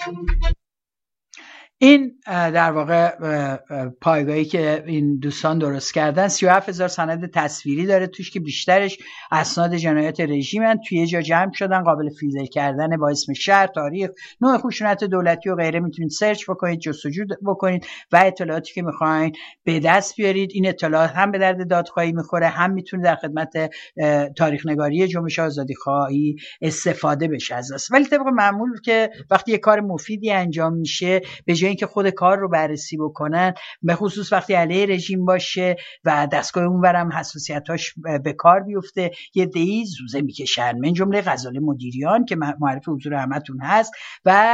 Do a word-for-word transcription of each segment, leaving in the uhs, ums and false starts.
این در واقع پایگاهی که این دوستان درست کردن سی و هفت هزار سند تصویری داره توش که بیشترش اسناد جنایات رژیمن، توی یه جا جمع شدن، قابل فیلتر کردن با اسم شهر، تاریخ، نوع خشونت دولتی و غیره. میتونید سرچ بکنید، جستجو بکنید و اطلاعاتی که میخواین به دست بیارید. این اطلاعات هم به درد دادخواهی میخوره، هم میتونه در خدمت تاریخ نگاری جنبش آزادی خواهی استفاده بشه از است. ولی طبق معمول که وقتی یه کار مفیدی انجام میشه، به جای اینکه خود کار رو بررسی بکنن، به خصوص وقتی علیه رژیم باشه و دستگاه اونورم حساسیتاش به کار بیفته، یه دهی زوزه میکشن، من جمله غزاله مدیریان که معرف حضور همتون هست و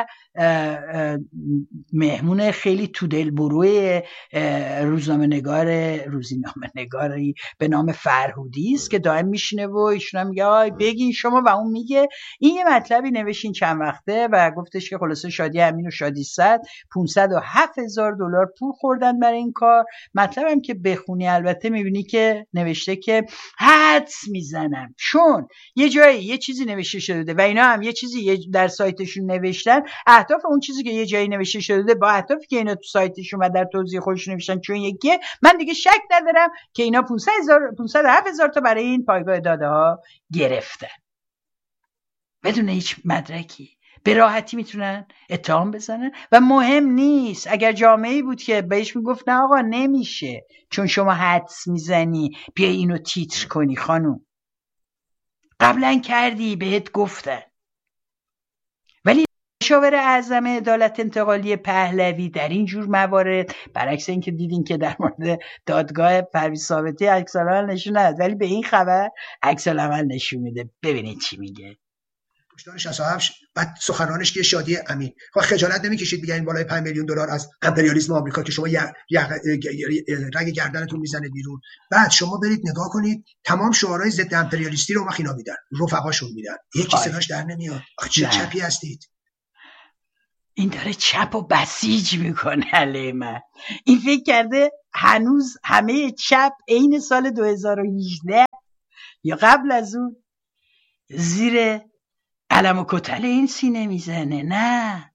مهمون خیلی تو دل بروی روزنامه نگار روزنامه نگاری به نام فرهودی است که دائم میشینه و ایشون هم میگه آی بگین شما و اون میگه. این یه مطلبی نوشین چند وقته و گفتش که خلاصه شادی امین و شادی صد پانصد و هفت هزار دلار پول خوردن برای این کار. مطلبم که بخونی البته میبینی که نوشته که حدس میزنم چون یه جایی یه چیزی نوشته شده و اینا هم یه چیزی در سایتشون نوشتن، اهداف اون چیزی که یه جایی نوشته شده با اهدافی که اینا تو سایتشون و در توضیح خودشون نوشتن چون یکیه، من دیگه شک ندارم که اینا پانصد هزار پانصد و هفت هزار تا برای این پایگاه داده ها گرفتن بدون هیچ مدرکی. به راحتی میتونن اتهام بزنن و مهم نیست. اگر جامعه‌ای بود که بهش میگفت نه آقا نمیشه چون شما حدس میزنی بیا اینو تیتر کنی خانوم، قبلا کردی بهت گفتن. ولی مشاور اعظم عدالت انتقالی پهلوی در این جور موارد، برعکس اینکه دیدین که در مورد دادگاه پرویز ثابتی عکس العمل نشون نداد، ولی به این خبر عکس العمل نشون میده. ببینید چی میگه. پشتان شصت و هفت بعد سخنرانش که شادی امین خب خجالت نمیکشید بگین بالای پنج میلیون دلار از امپریالیسم آمریکا که شما رگ گردنتون میزنه بیرون، بعد شما برید نگاه کنید تمام شعارهای ضد امپریالیستی رو مخینا میدن، رفقاشون میدن، یکی صداش در نمیاد. آخه چه چپی هستید؟ این داره چپ و بسیج میکنه علیه من. این فکر کرده هنوز همه چپ عین سال دو هزار و هجده یا قبل از اون زیر علم و کتل این سینه میزنه. نه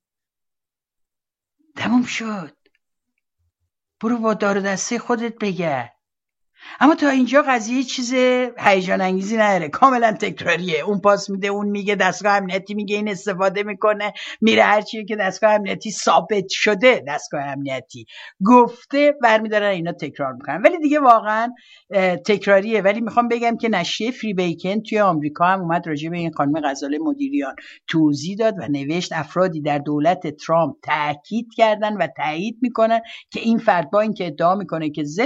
تموم شد، برو با دار دسته خودت بگرد. اما تا اینجا قضیه چیز هیجان انگیزی نداره، کاملا تکراریه. اون پاس میده، اون میگه، دستگاه امنیتی میگه، این استفاده میکنه، میره هر چیزی که دستگاه امنیتی ثابت شده دستگاه امنیتی گفته برمیدارن اینا تکرار میکنن. ولی دیگه واقعا تکراریه. ولی میخوام بگم که نشریه فری بیکن توی آمریکا هم اومد راجع به این خانم غزاله مدیریان توضیح داد و نوشت افرادی در دولت ترامپ تاکید کردن و تایید میکنن که این فرد با اینکه ادعا میکنه که ضد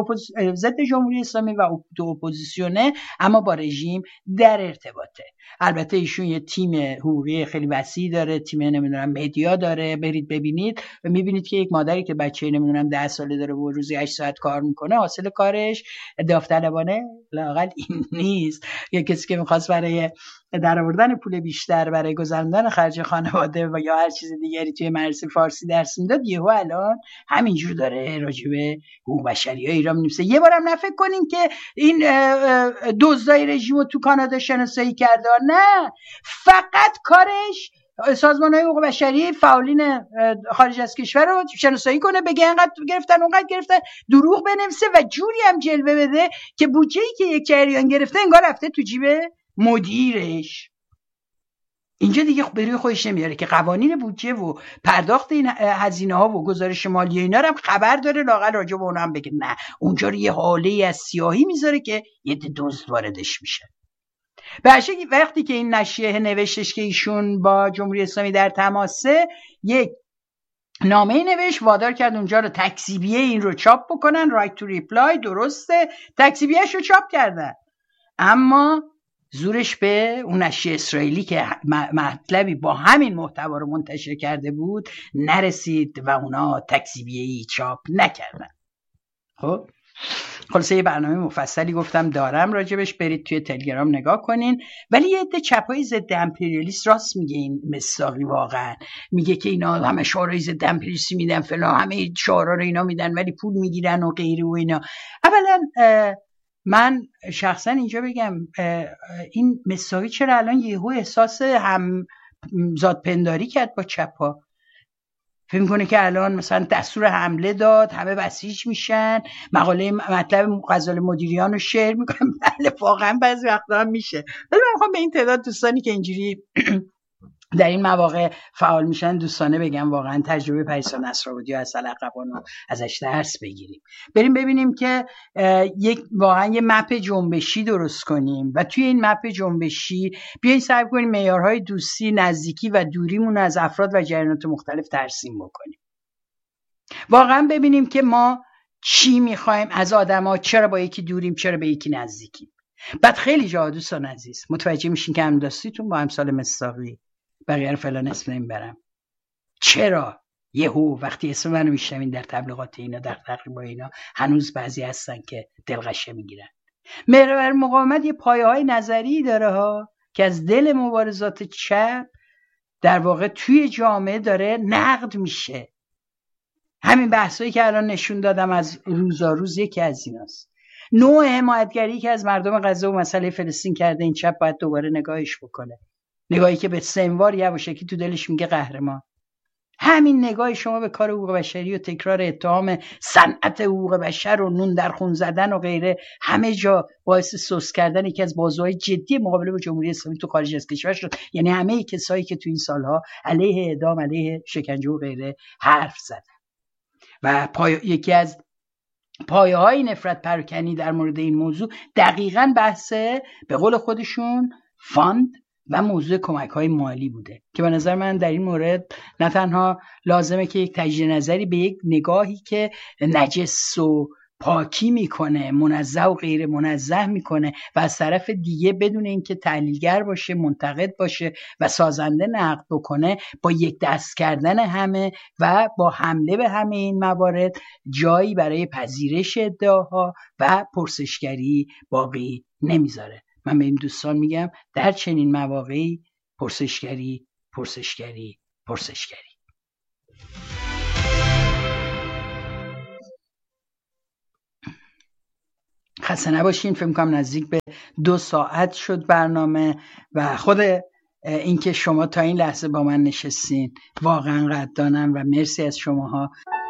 ضد جمهوری اسلامی و تو اپوزیسیونه اما با رژیم در ارتباطه. البته ایشون یه تیم حقوقی خیلی وسیع داره، تیم نمیدونم مدیا داره، برید ببینید و میبینید که یک مادری که بچه نمیدونم ده ساله داره و روزی هشت ساعت کار میکنه، حاصل کارش داوطلبانه لااقل این نیست. یه کسی که میخواست برای در آوردن پول بیشتر برای گذراندن خرج خانواده و یا هر چیز دیگری توی مدرسه فارسی درس میداد، یهو الان همینجور داره راجع به حقوق بشریای ایران می‌نویسه. یه بارم نفکر کنین که این دزدای رژیمو تو کانادا شناسایی کرده. نه، فقط کارش سازمان‌های حقوق بشری فعالین خارج از کشور رو شناسایی کنه، بگه اینقدر گرفتن اونقدر گرفتن، دروغ بنویسه و جوری هم جلوه بده که بودجه‌ای که یک جریان گرفته انگار رفته تو جیب مدیرش. اینجا دیگه بروی خودش نمیاره که قوانین بودجه و پرداخت این هزینه ها و گزارش مالی اینا رو هم خبر داره، لااقل راجع به اونم بگه. نه، اونجا رو یه حاله از سیاهی میذاره که یه دزد واردش میشه. باشه وقتی که این نشریه نوشتش که ایشون با جمهوری اسلامی در تماسه، یک نامه نوشت وادار کرد اونجا رو تکذیبیه این رو چاپ بکنن، رایت تو ریپلای، درسته تکذیبیه‌اش رو چاپ کردن، اما زورش به اون نشریه اسرائیلی که مطلبی با همین محتوا رو منتشر کرده بود نرسید و اونا تکذیبیه‌ای چاپ نکردن. خب خلاصه یه برنامه مفصلی گفتم دارم راجبش، برید توی تلگرام نگاه کنین. ولی یه عده چپای ضد امپریالیست راست میگه این مساقی، واقعا میگه که اینا همه شعارهای ضد امپریالیستی میدن فلان، همه شعارا رو اینا میدن ولی پول میگیرن و غیره و اینا. اولا من شخصا اینجا بگم این مساوی چرا الان یهو احساس هم ذات پنداری کرد با چپا؟ فکر میکنه که الان مثلا دستور حمله داد، همه بسیج میشن، مقاله مطلب غزال مدیریان رو شعر میکنن. بله واقعا بعضی وقتا هم میشه، ولی من میخوام به این تعداد دوستانی که اینجوری در این مواقع فعال میشن دوستانه بگم واقعا تجربه پریسا نصرآبادی و حسن عقبان رو ازش درس بگیریم. بریم ببینیم که یک واقعا یه مپ جنبشی درست کنیم و توی این مپ جنبشی بیاین سعی کنیم معیارهای دوستی، نزدیکی و دوریمون از افراد و جریانات مختلف ترسیم بکنیم. واقعا ببینیم که ما چی میخوایم از آدما، چرا با یکی دوریم، چرا به یکی نزدیکیم. بعد خیلی جا دوستان عزیز متوجه میشین که همداستیتون با امثال مصداقی بقیه رو فلان اسم نمیبرم، چرا یهو وقتی اسم منو میشنوین در تبلیغات اینا، در تقریبا اینا، هنوز بعضی هستن که دلغشه میگیرن. محور مقاومت یه پایه های نظری داره ها که از دل مبارزات چپ در واقع توی جامعه داره نقد میشه. همین بحثایی که الان نشون دادم از روزاروز یکی از ایناست. نوع حمایتگری که از مردم غزه و مسئله فلسطین کرده این چپ باید دوباره نگاهش بکنه، نگاهی که به سنوار یواشکی تو دلش میگه قهرمان. همین نگاه شما به کار حقوق بشری و تکرار اتهام صنعت حقوق بشر و نون در خون زدن و غیره همه جا باعث سوس کردن یکی از بازوهای جدی مقابله با جمهوری اسلامی تو خارج از کشور شد. یعنی همه کسایی که تو این سالها علیه اعدام، علیه شکنجه و غیره حرف زدن و پای... یکی از پایه های نفرت پراکنی در مورد این موضوع دقیقاً بحث به قول خودشون فاند و موضوع کمک های مالی بوده که به نظر من در این مورد نه تنها لازمه که یک تجدید نظری به یک نگاهی که نجس و پاکی میکنه، منزه و غیر منزه میکنه و از طرف دیگه بدون اینکه تحلیلگر باشه، منتقد باشه و سازنده نقد بکنه، با یک دست کردن همه و با حمله به همه این موارد جایی برای پذیرش ادعاها و پرسشگری باقی نمیذاره. من به این دوستان میگم در چنین مواقعی پرسشگری پرسشگری پرسشگری. خسته نباشین. فکر می‌کنم نزدیک به دو ساعت شد برنامه و خود اینکه شما تا این لحظه با من نشستین واقعا قدردانم و مرسی از شماها.